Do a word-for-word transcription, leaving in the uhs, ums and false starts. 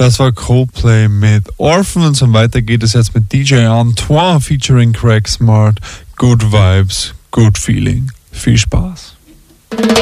Das war Coldplay mit Orphans und weiter geht es jetzt mit D J Antoine featuring Craig Smart. Good Vibes, Good Feeling. Viel Spaß.